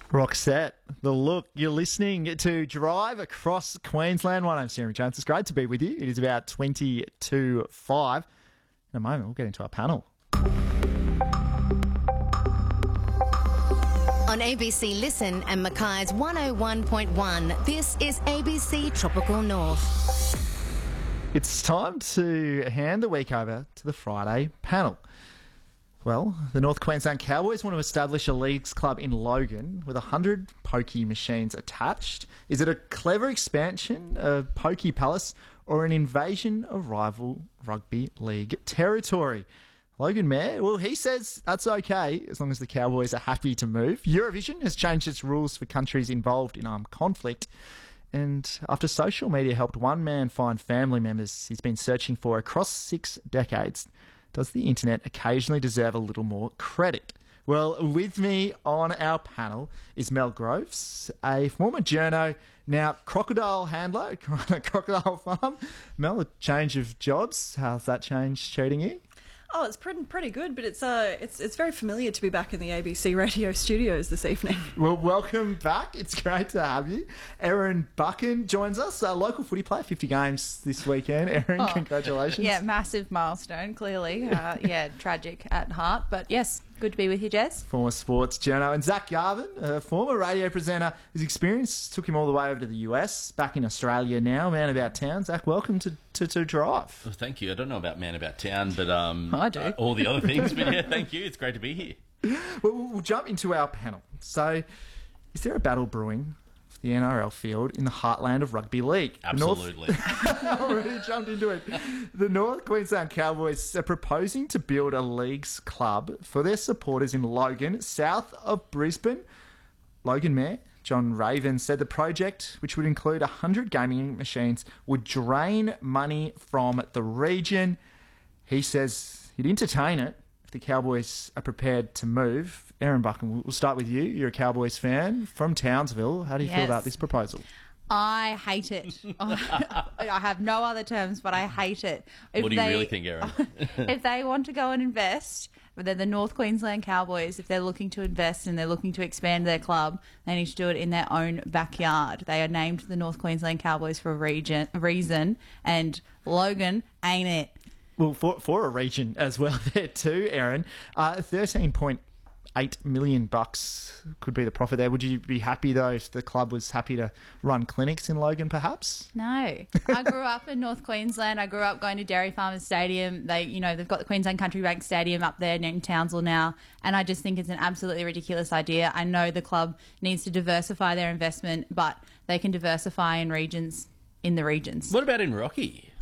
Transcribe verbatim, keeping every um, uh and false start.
Roxette, the look. You're listening to Drive Across Queensland. My name's Jeremy Jones. It's great to be with you. It is about twenty to five. In a moment, we'll get into our panel. On A B C Listen and Mackay's one oh one point one, this is A B C Tropical North. It's time to hand the week over to the Friday panel. Well, the North Queensland Cowboys want to establish a leagues club in Logan with one hundred pokie machines attached. Is it a clever expansion of Pokie Palace or an invasion of rival rugby league territory? Logan Mayor, well, he says that's okay as long as the Cowboys are happy to move. Eurovision has changed its rules for countries involved in armed conflict. And after social media helped one man find family members he's been searching for across six decades, does the internet occasionally deserve a little more credit? Well, with me on our panel is Mel Groves, a former journo, now crocodile handler at Crocodile Farm. Mel, a change of jobs. How's that change treating you? Oh, it's pretty pretty good, but it's uh, it's it's very familiar to be back in the A B C radio studios this evening. Well, welcome back. It's great to have you. Erin Buchan joins us, a local footy player, fifty games this weekend. Erin, Oh, congratulations. Yeah, massive milestone, clearly. Uh, yeah, tragic at heart. But yes, good to be with you, Jess. Former sports journo. And Zach Garvin, a former radio presenter. His experience took him all the way over to the U S, back in Australia now, man about town. Zach, welcome to, to, to Drive. Well, thank you. I don't know about man about town, but um, I do. uh, all the other things. But yeah, thank you. It's great to be here. Well, we'll we'll jump into our panel. So, is there a battle brewing for the N R L field in the heartland of rugby league? The North- Absolutely. Already jumped into it. The North Queensland Cowboys are proposing to build a leagues club for their supporters in Logan, south of Brisbane. Logan Mayor John Raven said the project, which would include one hundred gaming machines, would drain money from the region. He says he'd entertain it if the Cowboys are prepared to move. Erin Buchan, we'll start with you. You're a Cowboys fan from Townsville. How do you feel Yes. about this proposal? I hate it. I have no other terms, but I hate it. If What do you they- really think, Erin? If they want to go and invest, they're the North Queensland Cowboys. If they're looking to invest and they're looking to expand their club, they need to do it in their own backyard. They are named the North Queensland Cowboys for a region, a reason, and Logan ain't it. Well, for for a region as well there too, Erin. Uh, thirteen point eight million bucks could be the profit there. Would you be happy though if the club was happy to run clinics in Logan, perhaps? No. I grew up in North Queensland. I grew up going to Dairy Farmers Stadium. They, you know, they've got the Queensland Country Bank Stadium up there in Townsville now, and I just think it's an absolutely ridiculous idea. I know the club needs to diversify their investment, but they can diversify in regions, in the regions. What about in Rocky?